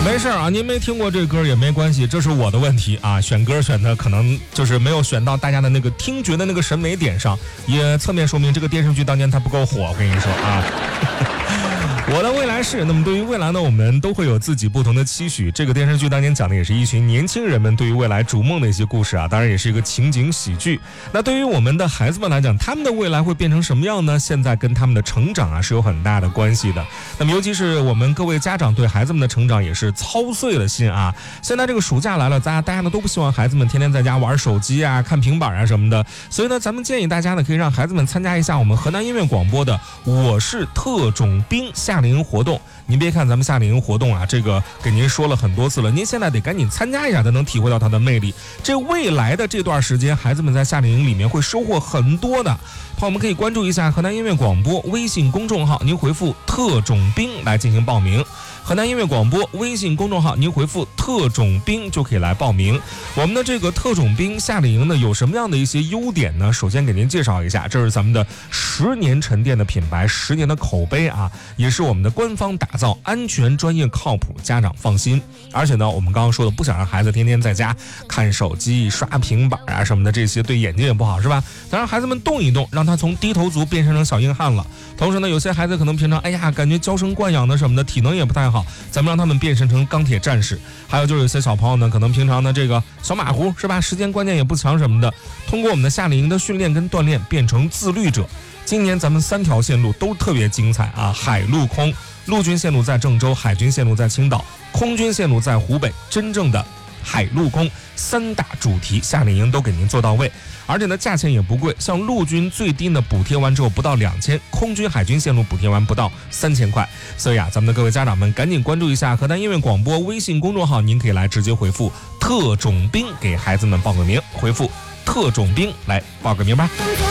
没事啊，您没听过这歌也没关系，这是我的问题啊。选歌选的可能就是没有选到大家的那个听觉的那个审美点上，也侧面说明这个电视剧当年它不够火。我跟你说啊。我的未来是，那么对于未来呢，我们都会有自己不同的期许。这个电视剧当年讲的也是一群年轻人们对于未来逐梦的一些故事啊，当然也是一个情景喜剧。那对于我们的孩子们来讲，他们的未来会变成什么样呢？现在跟他们的成长啊是有很大的关系的。那么尤其是我们各位家长对孩子们的成长也是操碎了心啊。现在这个暑假来了，大家呢都不希望孩子们天天在家玩手机啊、看平板啊什么的，所以呢，咱们建议大家呢可以让孩子们参加一下我们河南音乐广播的我是特种兵夏令营活动。您别看咱们夏令营活动啊，这个给您说了很多次了，您现在得赶紧参加一下，才能体会到它的魅力。这未来的这段时间，孩子们在夏令营里面会收获很多的。好，我们可以关注一下河南音乐广播微信公众号，您回复特种兵来进行报名。河南音乐广播微信公众号，您回复特种兵就可以来报名。我们的这个特种兵夏令营呢，有什么样的一些优点呢？首先给您介绍一下，这是咱们的10年沉淀的品牌，10年的口碑啊，也是我们的官方打造，安全、专业、靠谱，家长放心。而且呢，我们刚刚说的，不想让孩子天天在家看手机、刷平板啊什么的，这些对眼睛也不好，是吧？咱让孩子们动一动，让他从低头族变成小硬汉了。同时呢，有些孩子可能平常感觉娇生惯养的什么的，体能也不太好，咱们让他们变身成钢铁战士。还有就是有些小朋友呢，可能平常的这个小马虎是吧，时间观念也不强什么的，通过我们的夏令营的训练跟锻炼，变成自律者。今年咱们3条线路都特别精彩啊，海陆空，陆军线路在郑州，海军线路在青岛，空军线路在湖北，真正的海陆空3大主题夏令营都给您做到位。而且呢，价钱也不贵，像陆军最低呢补贴完之后不到2000，空军海军线路补贴完不到3000块。所以啊，咱们的各位家长们赶紧关注一下河南音乐广播微信公众号，您可以来直接回复特种兵给孩子们报个名，回复特种兵来报个名吧。